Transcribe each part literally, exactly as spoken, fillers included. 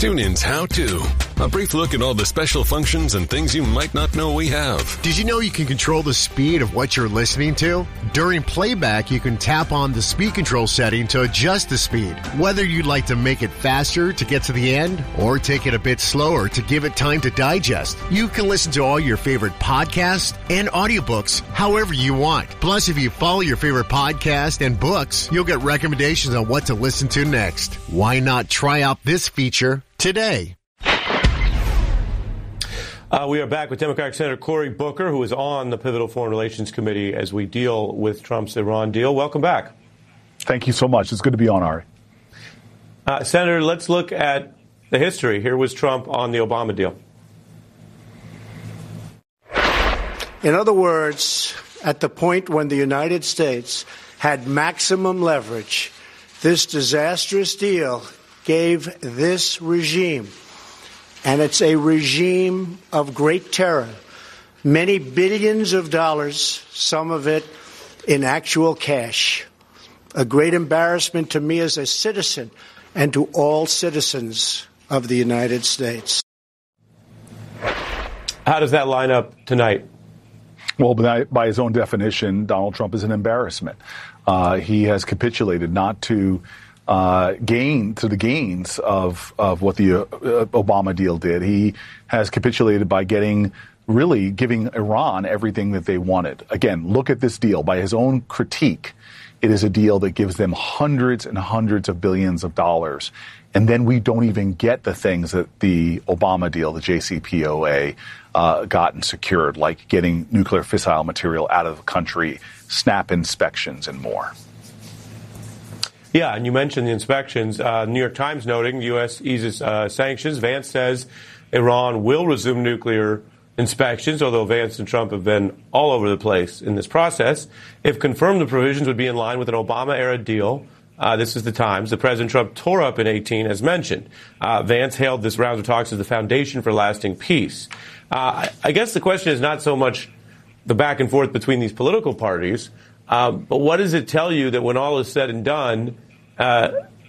TuneIn's How To. A brief look at all the special functions and things you might not know we have. Did you know you can control the speed of what you're listening to? During playback, you can tap on the speed control setting to adjust the speed. Whether you'd like to make it faster to get to the end or take it a bit slower to give it time to digest, you can listen to all your favorite podcasts and audiobooks however you want. Plus, if you follow your favorite podcast and books, you'll get recommendations on what to listen to next. Why not try out this feature today? Uh, we are back with Democratic Senator Cory Booker, who is on the pivotal Foreign Relations Committee as we deal with Trump's Iran deal. Welcome back. Thank you so much. It's good to be on, Ari. Uh, Senator, let's look at the history. Here was Trump on the Obama deal. In other words, at the point when the United States had maximum leverage, this disastrous deal gave this regime, and it's a regime of great terror, many billions of dollars, some of it in actual cash. A great embarrassment to me as a citizen and to all citizens of the United States. How does that line up tonight? Well, by, by his own definition, Donald Trump is an embarrassment. Uh, he has capitulated not to Uh, gain to the gains of of what the uh, Obama deal did. He has capitulated by getting really giving Iran everything that they wanted. Again, look at this deal. By his own critique, it is a deal that gives them hundreds and hundreds of billions of dollars. And then we don't even get the things that the Obama deal, the J C P O A, uh, got and secured, like getting nuclear fissile material out of the country, SNAP inspections, and more. Yeah, and you mentioned the inspections. Uh, New York Times noting the U S eases uh, sanctions. Vance says Iran will resume nuclear inspections, although Vance and Trump have been all over the place in this process. If confirmed, the provisions would be in line with an Obama-era deal. Uh, this is the Times. The President Trump tore up in eighteen, as mentioned. Uh, Vance hailed this round of talks as the foundation for lasting peace. Uh, I, I guess the question is not so much the back and forth between these political parties, Uh, but what does it tell you that when all is said and done, uh,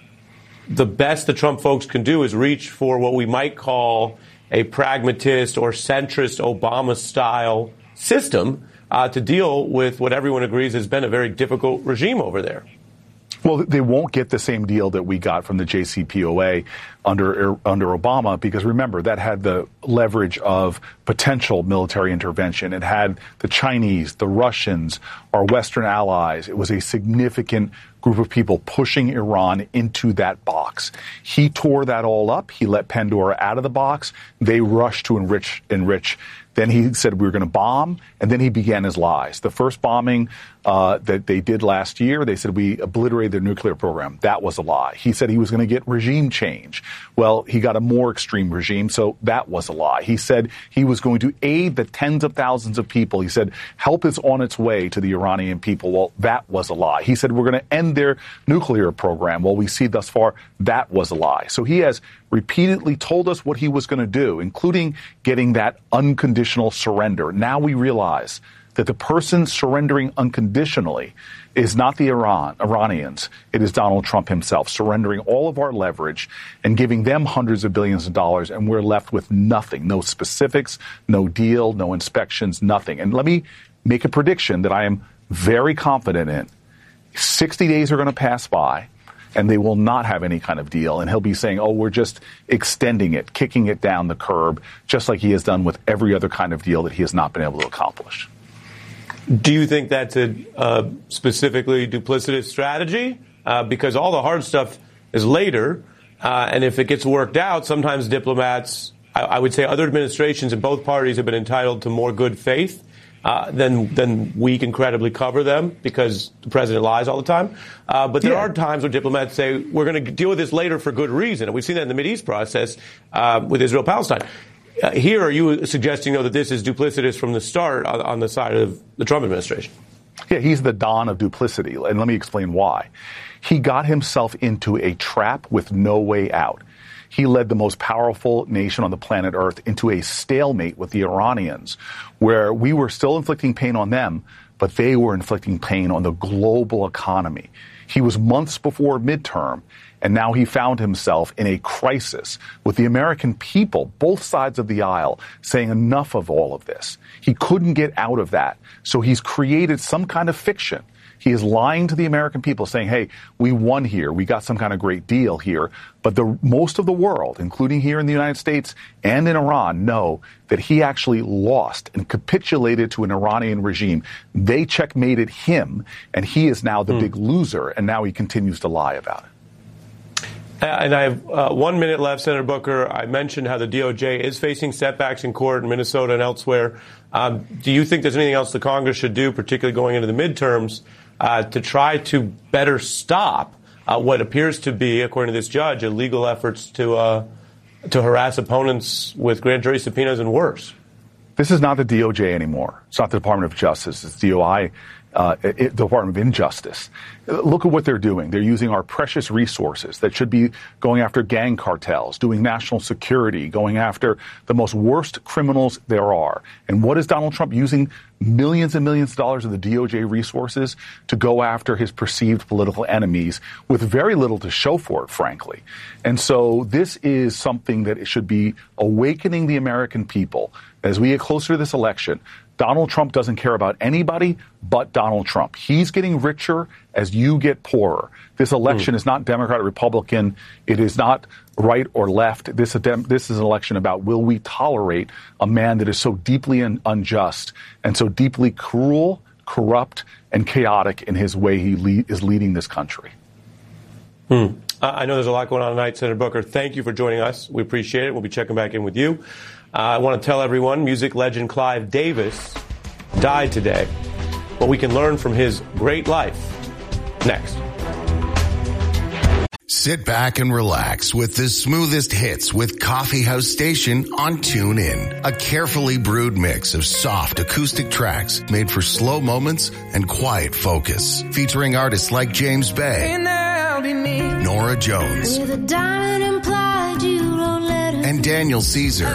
the best the Trump folks can do is reach for what we might call a pragmatist or centrist Obama-style system uh, to deal with what everyone agrees has been a very difficult regime over there? Well, they won't get the same deal that we got from the J C P O A under under Obama, because remember, that had the leverage of potential military intervention. It had the Chinese, the Russians, our Western allies. It was a significant group of people pushing Iran into that box. He tore that all up. He let Pandora out of the box. They rushed to enrich enrich. Then he said we were going to bomb, and then he began his lies. The first bombing uh, that they did last year, they said we obliterated their nuclear program. That was a lie. He said he was going to get regime change. Well, he got a more extreme regime, so that was a lie. He said he was going to aid the tens of thousands of people. He said help is on its way to the Iranian people. Well, that was a lie. He said we're going to end their nuclear program. Well, we see thus far that was a lie. So he has repeatedly told us what he was going to do, including getting that unconditional surrender. Now we realize that the person surrendering unconditionally is not the Iran, Iranians. It is Donald Trump himself, surrendering all of our leverage and giving them hundreds of billions of dollars, and we're left with nothing, no specifics, no deal, no inspections, nothing. And let me make a prediction that I am very confident in. sixty days are going to pass by, and they will not have any kind of deal. And he'll be saying, oh, we're just extending it, kicking it down the curb, just like he has done with every other kind of deal that he has not been able to accomplish. Do you think that's a uh, specifically duplicitous strategy? Uh, because all the hard stuff is later. Uh, and if it gets worked out, sometimes diplomats, I, I would say other administrations in both parties have been entitled to more good faith. Uh, then, then we can credibly cover them because the president lies all the time. Uh, but there yeah. are times when diplomats say we're going to deal with this later for good reason. And we've seen that in the Mideast process uh, with Israel-Palestine. Uh, here, are you suggesting, though, that this is duplicitous from the start on, on the side of the Trump administration? Yeah, he's the Don of duplicity. And let me explain why. He got himself into a trap with no way out. He led the most powerful nation on the planet Earth into a stalemate with the Iranians, where we were still inflicting pain on them, but they were inflicting pain on the global economy. He was months before midterm, And now he found himself in a crisis with the American people, both sides of the aisle, saying enough of all of this. He couldn't get out of that. So he's created some kind of fiction. He is lying to the American people, saying, hey, we won here. We got some kind of great deal here. But the most of the world, including here in the United States and in Iran, know that he actually lost and capitulated to an Iranian regime. They checkmated him, and he is now the mm. big loser, and now he continues to lie about it. And I have uh, one minute left, Senator Booker. I mentioned how the D O J is facing setbacks in court in Minnesota and elsewhere. Um, do you think there's anything else the Congress should do, particularly going into the midterms, Uh, to try to better stop uh, what appears to be, according to this judge, illegal efforts to uh, to harass opponents with grand jury subpoenas and worse? This is not the D O J anymore. It's not the Department of Justice. It's D O I, uh, it, the Department of Injustice. Look at what they're doing. They're using our precious resources that should be going after gang cartels, doing national security, going after the most worst criminals there are. And what is Donald Trump using? Millions and millions of dollars of the D O J resources to go after his perceived political enemies with very little to show for it, frankly. And so this is something that should be awakening the American people. As we get closer to this election, Donald Trump doesn't care about anybody but Donald Trump. He's getting richer as you get poorer. This election mm. is not Democrat or Republican. It is not right or left. This, this is an election about, will we tolerate a man that is so deeply un- unjust and so deeply cruel, corrupt, and chaotic in his way he le- is leading this country? Hmm. Uh, I know there's a lot going on tonight, Senator Booker. Thank you for joining us. We appreciate it. We'll be checking back in with you. Uh, I want to tell everyone, music legend Clive Davis died today. What we can learn from his great life. Next. Sit back and relax with the smoothest hits with Coffee House Station on TuneIn. A carefully brewed mix of soft acoustic tracks made for slow moments and quiet focus. Featuring artists like James Bay, Nora Jones, and Daniel Caesar.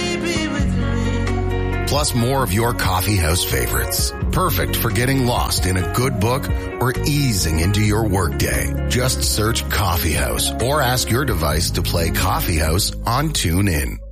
Plus more of your coffee house favorites. Perfect for getting lost in a good book or easing into your workday. Just search Coffee House or ask your device to play Coffee House on TuneIn.